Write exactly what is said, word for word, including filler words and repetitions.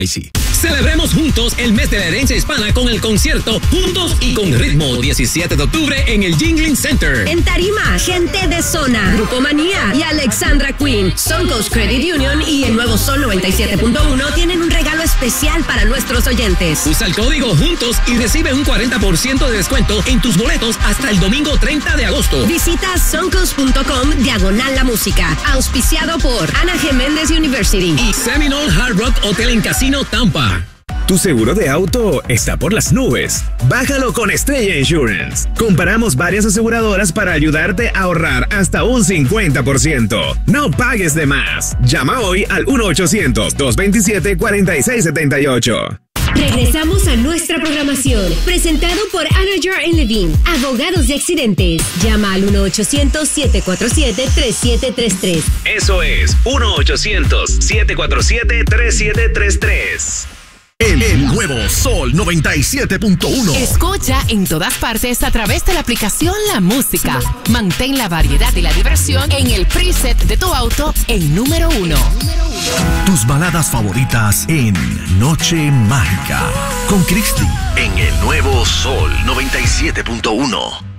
Sí. Celebremos juntos el mes de la herencia hispana con el concierto Juntos y con Ritmo, diecisiete de octubre en el Jingling Center. En tarima, Gente de Zona, Grupo Manía y Alexandra Queen. Suncoast Credit Union y el nuevo Sol noventa y siete punto uno tienen un regalo especial para nuestros oyentes. Usa el código Juntos y recibe un cuarenta por ciento de descuento en tus boletos hasta el domingo treinta de agosto. Visita suncoast punto com diagonal la música. Auspiciado por Ana G. Méndez University y Seminole Hard Rock Hotel en Casino Tampa. Tu seguro de auto está por las nubes. Bájalo con Estrella Insurance. Comparamos varias aseguradoras para ayudarte a ahorrar hasta un cincuenta por ciento. No pagues de más. Llama hoy al uno ochocientos, dos veintisiete, cuarenta y seis setenta y ocho. Regresamos a nuestra programación, presentado por Anager and Levine, abogados de accidentes. Llama al uno ochocientos, siete cuatro siete, tres siete tres tres. Eso es uno ochocientos, siete cuatro siete, tres siete tres tres. El, el nuevo Sol noventa y siete punto uno. Escucha en todas partes a través de la aplicación La Música. Mantén la variedad y la diversión en el preset de tu auto en número uno. Tus baladas favoritas en Noche Mágica con Cristi en el nuevo Sol noventa y siete punto uno.